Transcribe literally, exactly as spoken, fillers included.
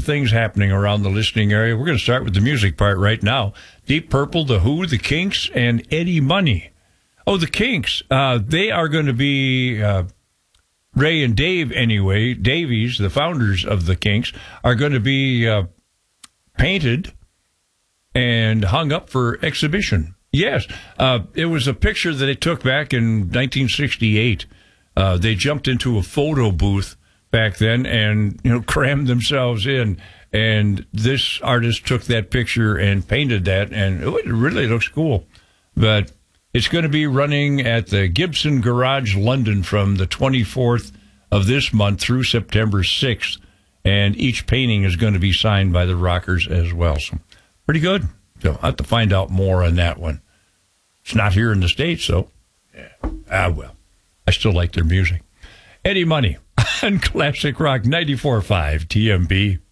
things happening around the listening area. We're going to start with the music part right now. Deep Purple, The Who, The Kinks, and Eddie Money. Oh, The Kinks. Uh, they are going to be, uh, Ray and Dave anyway, Davies, the founders of The Kinks, are going to be uh, painted and hung up for exhibition. Yes, uh, it was a picture that they took back in nineteen sixty-eight. Uh, they jumped into a photo booth back then and, you know, crammed themselves in. And this artist took that picture and painted that, and it really looks cool. But it's going to be running at the Gibson Garage, London, from the twenty-fourth of this month through September sixth. And each painting is going to be signed by the Rockers as well. So pretty good. So I'll have to find out more on that one. It's not here in the States, though. Yeah. Ah, well, I still like their music. Eddie Money on Classic Rock ninety-four point five T M B.